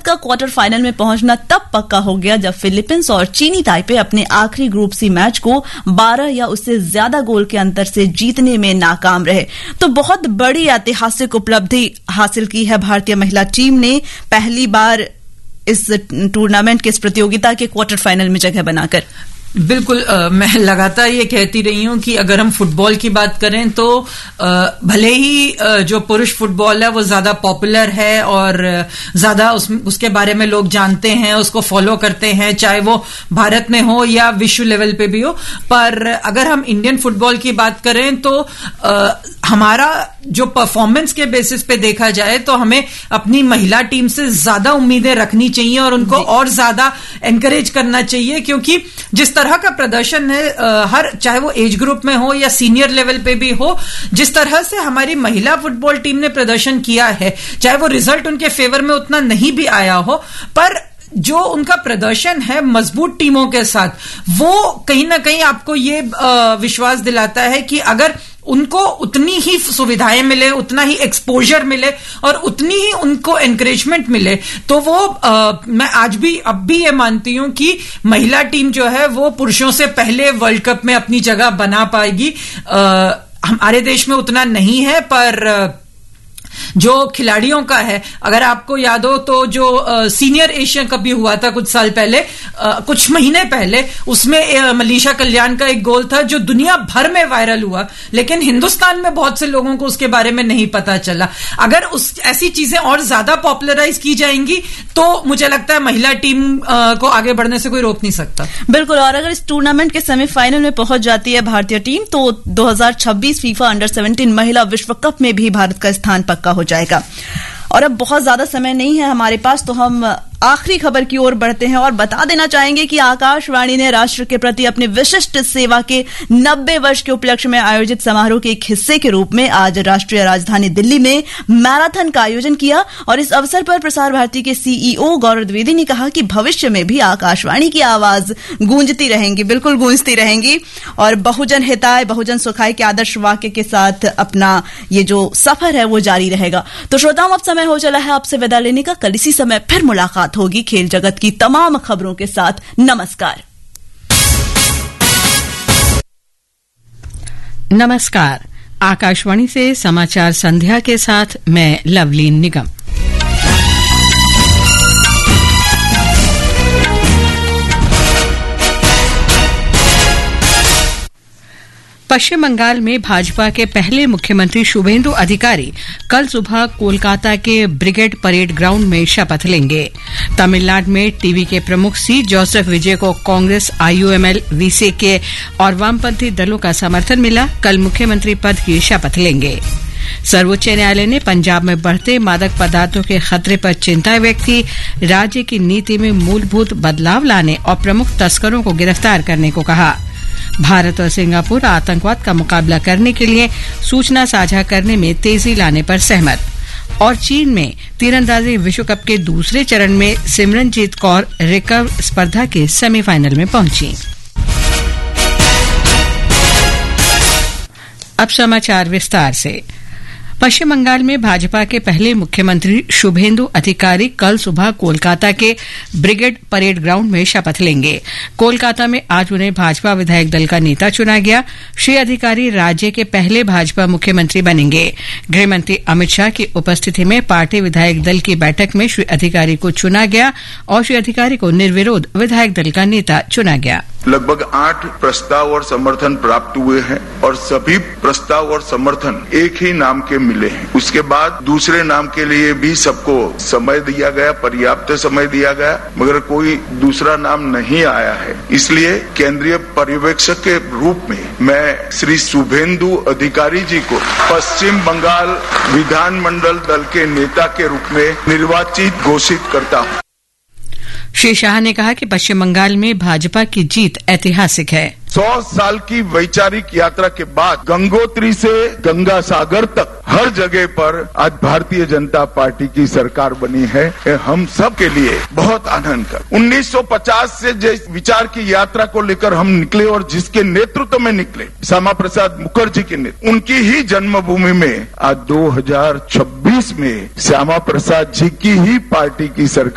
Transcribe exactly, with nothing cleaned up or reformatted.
का quarter final में पहुंचना तब पक्का हो गया जब फिलीपींस और चीनी ताइपे अपने आखिरी ग्रुप सी मैच को बारह या उससे ज्यादा गोल के अंतर से जीतने में नाकाम रहे। तो बहुत बड़ी ऐतिहासिक उपलब्धि हासिल की है भारतीय महिला टीम ने, पहली बार इस टूर्नामेंट के इस प्रतियोगिता के क्वार्टर फाइनल में जगह बनाकर। बिल्कुल, आ, मैं लगातार ये कहती रही हूं कि अगर हम फुटबॉल की बात करें तो आ, भले ही आ, जो पुरुष फुटबॉल है वो ज्यादा पॉपुलर है और ज्यादा उस, उसके बारे में लोग जानते हैं, उसको फॉलो करते हैं, चाहे वो भारत में हो या विश्व लेवल पे भी हो। पर अगर हम इंडियन फुटबॉल की बात करें तो आ, हमारा जो परफॉर्मेंस के बेसिस पे देखा जाए तो हमें अपनी महिला टीम से ज्यादा उम्मीदें रखनी चाहिए और उनको और ज्यादा एनकरेज करना चाहिए, क्योंकि जिस तरह का प्रदर्शन है आ, हर चाहे वो एज ग्रुप में हो या सीनियर लेवल पे भी हो, जिस तरह से हमारी महिला फुटबॉल टीम ने प्रदर्शन किया है, चाहे वो रिजल्ट उनके फेवर में उतना नहीं भी आया हो, पर जो उनका प्रदर्शन है मजबूत टीमों के साथ, वो कहीं ना कहीं आपको ये आ, विश्वास दिलाता है कि अगर उनको उतनी ही सुविधाएं मिले, उतना ही एक्सपोजर मिले और उतनी ही उनको एनकरेजमेंट मिले, तो वो आ, मैं आज भी अब भी ये मानती हूं कि महिला टीम जो है वो पुरुषों से पहले वर्ल्ड कप में अपनी जगह बना पाएगी। आ, हमारे देश में उतना नहीं है, पर आ, जो खिलाड़ियों का है, अगर आपको याद हो तो जो आ, सीनियर एशिया कप भी हुआ था कुछ साल पहले, आ, कुछ महीने पहले, उसमें आ, मनीषा कल्याण का एक गोल था जो दुनिया भर में वायरल हुआ, लेकिन हिंदुस्तान में बहुत से लोगों को उसके बारे में नहीं पता चला। अगर उस ऐसी चीजें और ज्यादा पॉपुलराइज की जाएंगी तो मुझे लगता है महिला टीम आ, को आगे बढ़ने से कोई रोक नहीं सकता। बिल्कुल, और अगर इस टूर्नामेंट के सेमीफाइनल में पहुंच जाती है भारतीय टीम तो दो हज़ार छब्बीस फीफा अंडर सेवनटीन महिला विश्व कप में भी भारत का स्थान पक्का हो जाएगा। और अब बहुत ज्यादा समय नहीं है हमारे पास, तो हम आखिरी खबर की ओर बढ़ते हैं और बता देना चाहेंगे कि आकाशवाणी ने राष्ट्र के प्रति अपनी विशिष्ट सेवा के नब्बे वर्ष के उपलक्ष्य में आयोजित समारोह के एक हिस्से के रूप में आज राष्ट्रीय राजधानी दिल्ली में मैराथन का आयोजन किया। और इस अवसर पर प्रसार भारती के सीईओ गौरव द्विवेदी ने कहा कि भविष्य में भी आकाशवाणी की आवाज गूंजती रहेंगी, बिल्कुल गूंजती रहेंगी, और बहुजन हिताय बहुजन सुखाय के आदर्श वाक्य के साथ अपना ये जो सफर है वो जारी रहेगा। तो श्रोताओं, अब समय हो चला है आपसे विदा लेने का। कल इसी समय फिर मुलाकात होगी खेल जगत की तमाम खबरों के साथ। नमस्कार। नमस्कार। आकाशवाणी से समाचार संध्या के साथ मैं लवलीन निगम। पश्चिम बंगाल में भाजपा के पहले मुख्यमंत्री शुभेंदु अधिकारी कल सुबह कोलकाता के ब्रिगेड परेड ग्राउंड में शपथ लेंगे। तमिलनाडु में टीवी के प्रमुख सी जोसेफ विजय को कांग्रेस, आईयूएमएल, वीसीके और वामपंथी दलों का समर्थन मिला। कल मुख्यमंत्री पद की शपथ लेंगे। सर्वोच्च न्यायालय ने पंजाब में बढ़ते मादक पदार्थों के खतरे पर चिंता व्यक्त की। राज्य की नीति में मूलभूत बदलाव लाने और प्रमुख तस्करों को गिरफ्तार करने को कहा। भारत और सिंगापुर आतंकवाद का मुकाबला करने के लिए सूचना साझा करने में तेजी लाने पर सहमत। और चीन में तीरंदाजी विश्व कप के दूसरे चरण में सिमरनजीत कौर रिकर्व स्पर्धा के सेमीफाइनल में पहुंची। अब समाचार विस्तार से। पश्चिम बंगाल में भाजपा के पहले मुख्यमंत्री शुभेंदु अधिकारी कल सुबह कोलकाता के ब्रिगेड परेड ग्राउंड में शपथ लेंगे। कोलकाता में आज उन्हें भाजपा विधायक दल का नेता चुना गया। श्री अधिकारी राज्य के पहले भाजपा मुख्यमंत्री बनेंगे। गृहमंत्री अमित शाह की उपस्थिति में पार्टी विधायक दल की बैठक में श्री अधिकारी को चुना गया और श्री अधिकारी को निर्विरोध विधायक दल का नेता चुना गया। लगभग आठ प्रस्ताव और समर्थन प्राप्त हुए हैं और सभी प्रस्ताव और समर्थन एक ही नाम के मिले हैं। उसके बाद दूसरे नाम के लिए भी सबको समय दिया गया, पर्याप्त समय दिया गया, मगर कोई दूसरा नाम नहीं आया है। इसलिए केंद्रीय पर्यवेक्षक के रूप में मैं श्री शुभेंदु अधिकारी जी को पश्चिम बंगाल विधानमंडल दल के नेता के रूप में निर्वाचित घोषित करता हूँ। श्री शाह ने कहा कि पश्चिम बंगाल में भाजपा की जीत ऐतिहासिक है। सौ साल की वैचारिक यात्रा के बाद गंगोत्री से गंगा सागर तक हर जगह पर आज भारतीय जनता पार्टी की सरकार बनी है। ये हम सब के लिए बहुत आनंद का। उन्नीस सौ पचास से जिस विचार की यात्रा को लेकर हम निकले और जिसके नेतृत्व में निकले, श्यामा प्रसाद मुखर्जी के नेतृत्व, उनकी ही जन्मभूमि में आज दो हज़ार छब्बीस में श्यामा प्रसाद जी की ही पार्टी की सरकार